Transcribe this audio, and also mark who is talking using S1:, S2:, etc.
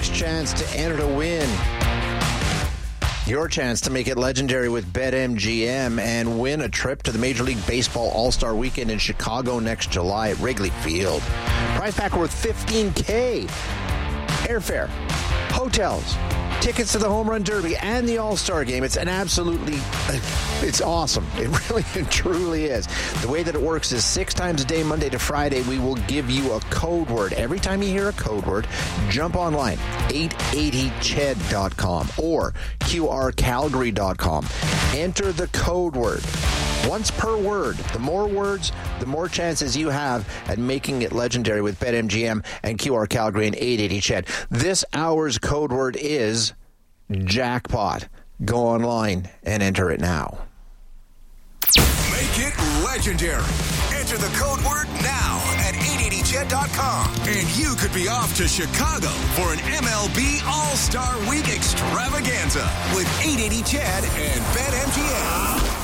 S1: next chance to enter to win. Your chance to make it legendary with BetMGM and win a trip to the Major League Baseball All-Star Weekend in Chicago next July at Wrigley Field. Prize pack worth $15K. Airfare, hotels, tickets to the Home Run Derby and the All-Star Game. It's it's awesome. It really and truly is. The way that it works is 6 times a day, Monday to Friday, we will give you a code word. Every time you hear a code word, jump online, 880ched.com or qrcalgary.com. Enter the code word. Once per word. The more words, the more chances you have at making it legendary with BetMGM and QR Calgary and 880ched. This hour's code word is jackpot. Go online and enter it now.
S2: Make it legendary. Enter the code word now at 880ched.com. And you could be off to Chicago for an MLB All-Star Week extravaganza with 880ched and BetMGM.